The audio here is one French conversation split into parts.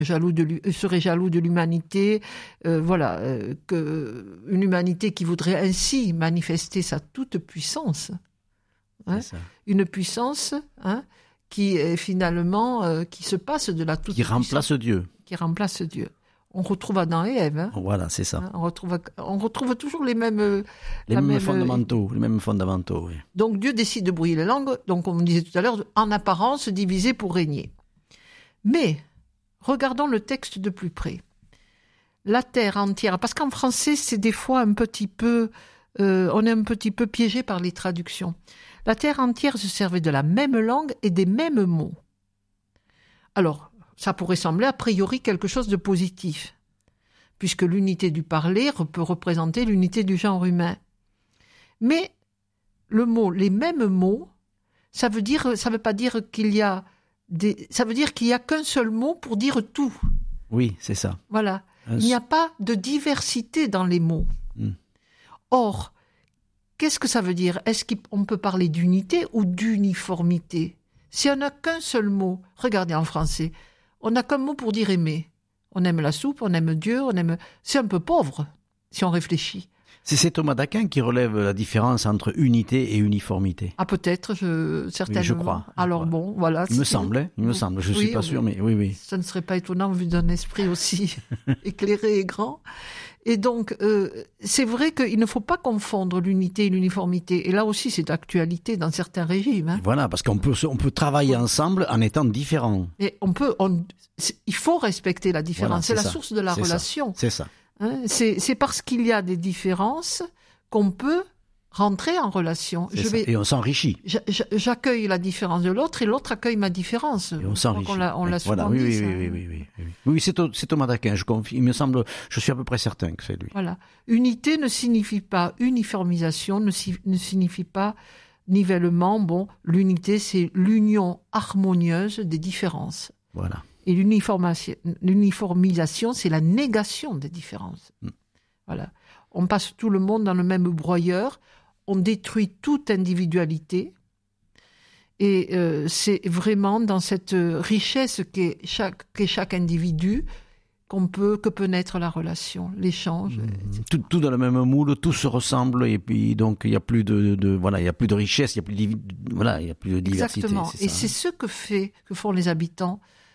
serait jaloux de l'humanité, une humanité qui voudrait ainsi manifester sa toute-puissance. Une puissance qui est finalement qui se passe de la toute-puissance. Qui remplace Dieu. On retrouve Adam et Ève. Voilà, c'est ça. On retrouve toujours les mêmes fondamentaux. Oui. Donc Dieu décide de brouiller les langues, donc comme on disait tout à l'heure, en apparence divisé pour régner. Mais regardons le texte de plus près. La terre entière, parce qu'en français, c'est des fois un petit peu, on est un petit peu piégé par les traductions. La terre entière se servait de la même langue et des mêmes mots. Alors, ça pourrait sembler a priori quelque chose de positif, puisque l'unité du parler peut représenter l'unité du genre humain. Mais les mêmes mots, ça veut pas dire qu'il y a ça veut dire qu'il n'y a qu'un seul mot pour dire tout. Oui, c'est ça. Voilà. Il n'y a pas de diversité dans les mots. Or, qu'est-ce que ça veut dire ? Est-ce qu'on peut parler d'unité ou d'uniformité ? Si on n'a qu'un seul mot, regardez en français, on n'a qu'un mot pour dire aimer. On aime la soupe, on aime Dieu, c'est un peu pauvre, si on réfléchit. C'est Thomas d'Aquin qui relève la différence entre unité et uniformité. Ah, peut-être, certainement. Oui, je crois. Alors bon, voilà. Il me semble, je suis pas sûr, mais oui. Ça ne serait pas étonnant vu d'un esprit aussi éclairé et grand. Et donc, c'est vrai qu'il ne faut pas confondre l'unité et l'uniformité. Et là aussi, c'est d'actualité dans certains régimes. Voilà, parce qu'on peut travailler ensemble en étant différents. Et il faut respecter la différence. Voilà, c'est la source de la relation. C'est ça. C'est parce qu'il y a des différences qu'on peut rentrer en relation. Et on s'enrichit. J'accueille la différence de l'autre et l'autre accueille ma différence. Et on s'enrichit. On l'a souvent dit. Oui, c'est Thomas d'Aquin. Il me semble, je suis à peu près certain que c'est lui. Voilà. Unité ne signifie pas uniformisation, ne signifie pas nivellement. Bon, l'unité, c'est l'union harmonieuse des différences. Voilà. Et l'uniformisation, c'est la négation des différences. Voilà. On passe tout le monde dans le même broyeur, on détruit toute individualité. Et c'est vraiment dans cette richesse qu'est chaque individu que peut naître la relation, l'échange. Tout dans le même moule, tout se ressemble, et puis donc il n'y a plus il y a plus de richesse, il y a plus de diversité. Exactement. C'est ça, c'est ce que font les habitants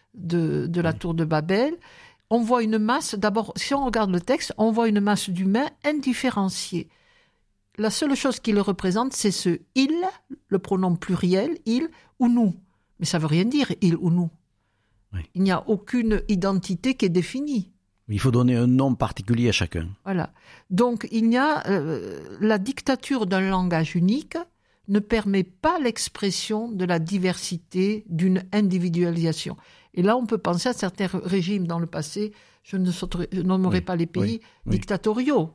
de la tour de Babel. On voit une masse, d'abord, si on regarde le texte, on voit une masse d'humains indifférenciés. La seule chose qui le représente, c'est ce « il », le pronom pluriel, « il » ou « nous ». Mais ça ne veut rien dire, « il » ou « nous ». Oui. Il n'y a aucune identité qui est définie. Il faut donner un nom particulier à chacun. Voilà. Donc, il y a la dictature d'un langage unique ne permet pas l'expression de la diversité, d'une individualisation. Et là, on peut penser à certains régimes dans le passé, je nommerai pas les pays dictatoriaux,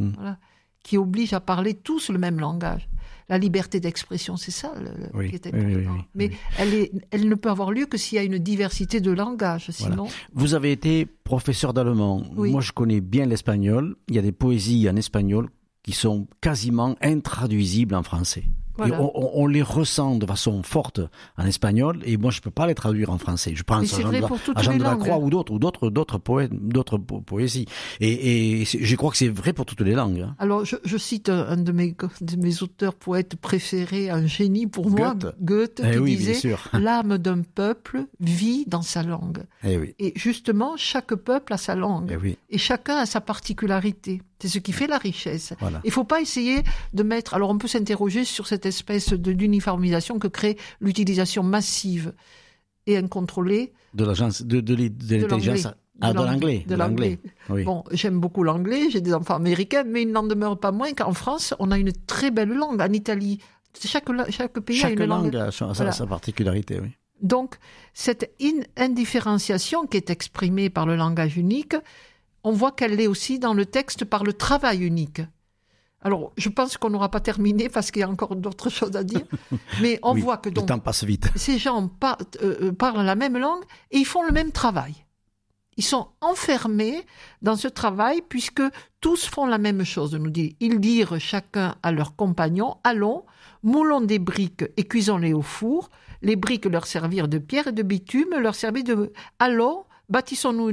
qui obligent à parler tous le même langage. La liberté d'expression, c'est ça qui est important. Mais elle ne peut avoir lieu que s'il y a une diversité de langage, sinon... Voilà. Vous avez été professeur d'allemand. Oui. Moi, je connais bien l'espagnol. Il y a des poésies en espagnol qui sont quasiment intraduisibles en français. Voilà. On les ressent de façon forte en espagnol, et moi je peux pas les traduire en français. Je prends Jean de la Croix ou d'autres poètes, d'autres poésies. Et je crois que c'est vrai pour toutes les langues. Hein. Alors je cite un de mes auteurs poètes préférés, un génie pour moi, Goethe, qui disait l'âme d'un peuple vit dans sa langue. Et justement, chaque peuple a sa langue, et chacun a sa particularité. C'est ce qui fait la richesse. Voilà. Il ne faut pas essayer de mettre... Alors on peut s'interroger sur cette espèce d'uniformisation que crée l'utilisation massive et incontrôlée de l'intelligence... De l'anglais. Oui. Bon, j'aime beaucoup l'anglais, j'ai des enfants américains, mais il n'en demeure pas moins qu'en France, on a une très belle langue. En Italie, chaque pays a une langue. Chaque langue a sa particularité, oui. Donc, cette indifférenciation qui est exprimée par le langage unique, on voit qu'elle est aussi dans le texte par le travail unique. Alors, je pense qu'on n'aura pas terminé parce qu'il y a encore d'autres choses à dire, mais on voit que donc, le temps passe vite. Ces gens parlent la même langue et ils font le même travail. Ils sont enfermés dans ce travail puisque tous font la même chose, nous dit. Ils dirent chacun à leurs compagnons, allons, moulons des briques et cuisons-les au four. Les briques leur servirent de pierre et de bitume, leur servirent de... Allons, bâtissons-nous